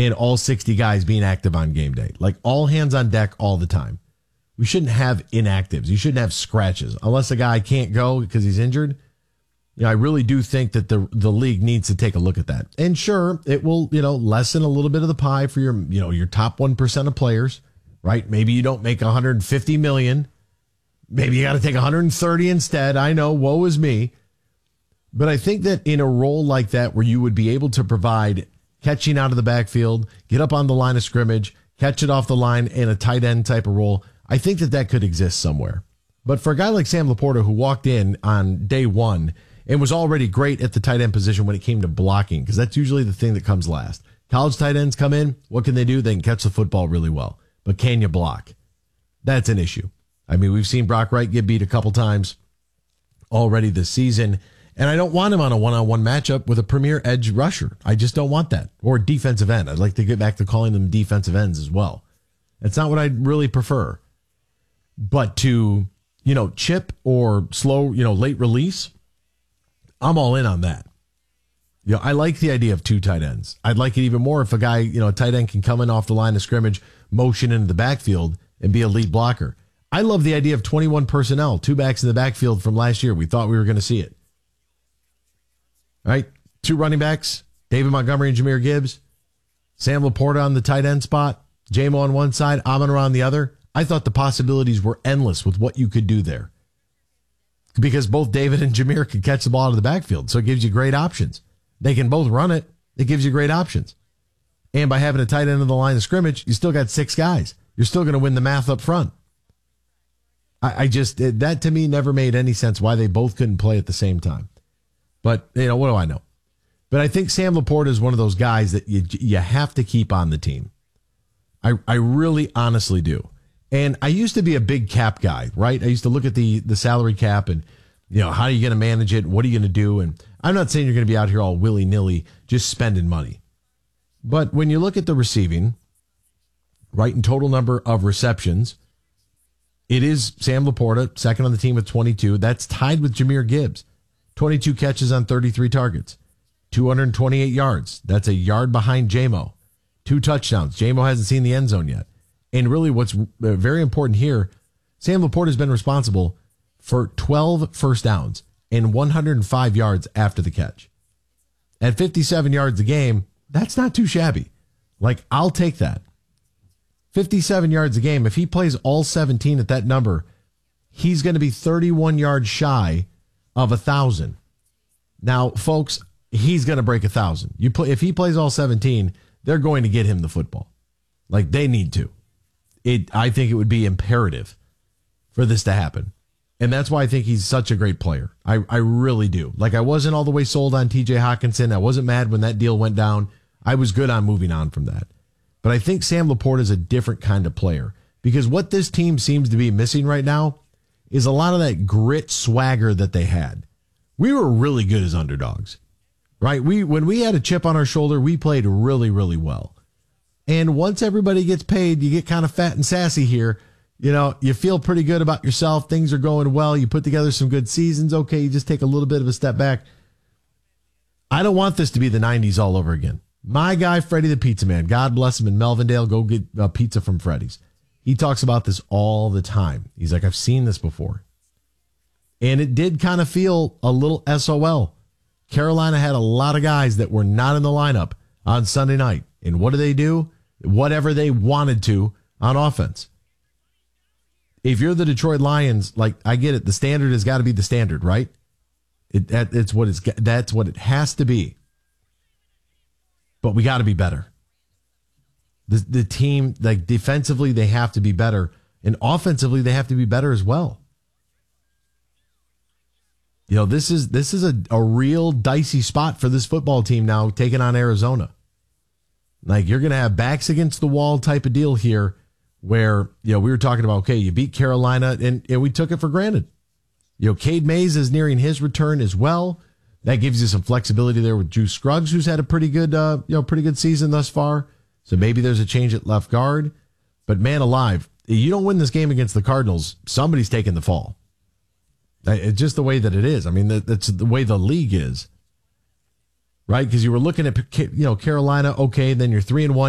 and all 60 guys being active on game day. Like all hands on deck all the time. We shouldn't have inactives. You shouldn't have scratches unless a guy can't go because he's injured. I really do think that the league needs to take a look at that. And sure, it will, lessen a little bit of the pie for your top 1% of players, right? Maybe you don't make 150 million. Maybe you got to take 130 instead. I know, woe is me. But I think that in a role like that where you would be able to provide catching out of the backfield, get up on the line of scrimmage, catch it off the line in a tight end type of role, I think that could exist somewhere. But for a guy like Sam Laporta who walked in on day one and was already great at the tight end position when it came to blocking, because that's usually the thing that comes last. College tight ends come in. What can they do? They can catch the football really well. But can you block? That's an issue. I mean, we've seen Brock Wright get beat a couple times already this season, and I don't want him on a one-on-one matchup with a premier edge rusher. I just don't want that. Or defensive end. I'd like to get back to calling them defensive ends as well. That's not what I'd really prefer. But to, chip or slow, late release, I'm all in on that. I like the idea of two tight ends. I'd like it even more if a guy, a tight end can come in off the line of scrimmage, motion into the backfield, and be a lead blocker. I love the idea of 21 personnel, two backs in the backfield from last year. We thought we were going to see it. All right, two running backs, David Montgomery and Jahmyr Gibbs, Sam Laporta on the tight end spot, J-Mo on one side, Amon-Ra on the other. I thought the possibilities were endless with what you could do there. Because both David and Jahmyr could catch the ball out of the backfield, so it gives you great options. They can both run it. It gives you great options. And by having a tight end of the line of scrimmage, you still got six guys. You're still going to win the math up front. That to me never made any sense why they both couldn't play at the same time. But, what do I know? But I think Sam Laporta is one of those guys that you have to keep on the team. I really honestly do. And I used to be a big cap guy, right? I used to look at the salary cap and, how are you going to manage it? What are you going to do? And I'm not saying you're going to be out here all willy-nilly just spending money. But when you look at the receiving, right, in total number of receptions, it is Sam Laporta, second on the team with 22. That's tied with Jahmyr Gibbs. 22 catches on 33 targets. 228 yards. That's a yard behind J-Mo. 2 touchdowns. J-Mo hasn't seen the end zone yet. And really what's very important here, Sam Laporta has been responsible for 12 first downs and 105 yards after the catch. At 57 yards a game, that's not too shabby. Like, I'll take that. 57 yards a game. If he plays all 17 at that number, he's going to be 31 yards shy of 1,000. Now, folks, he's going to break 1,000. If he plays all 17, they're going to get him the football. Like, they need to. I think it would be imperative for this to happen. And that's why I think he's such a great player. I really do. Like, I wasn't all the way sold on TJ Hawkinson. I wasn't mad when that deal went down. I was good on moving on from that. But I think Sam Laporta is a different kind of player, because what this team seems to be missing right now is a lot of that grit swagger that they had. We were really good as underdogs, right? When we had a chip on our shoulder, we played really, really well. And once everybody gets paid, you get kind of fat and sassy here. You feel pretty good about yourself. Things are going well. You put together some good seasons. Okay, you just take a little bit of a step back. I don't want this to be the 90s all over again. My guy, Freddie the Pizza Man, God bless him in Melvindale, go get a pizza from Freddie's. He talks about this all the time. He's like, I've seen this before. And it did kind of feel a little SOL. Carolina had a lot of guys that were not in the lineup on Sunday night. And what do? Whatever they wanted to on offense. If you're the Detroit Lions, like, I get it. The standard has got to be the standard, right? That's what it has to be. But we got to be better. The team, like, defensively, they have to be better. And offensively, they have to be better as well. This is a real dicey spot for this football team now, taking on Arizona. Like, you're going to have backs against the wall type of deal here where, we were talking about, okay, you beat Carolina and we took it for granted. Cade Mays is nearing his return as well. That gives you some flexibility there with Drew Scruggs, who's had a pretty good season thus far. So maybe there's a change at left guard. But man alive, you don't win this game against the Cardinals, somebody's taking the fall. It's just the way that it is. I mean, that's the way the league is. Right? Because you were looking at, Carolina, okay, then you're 3-1.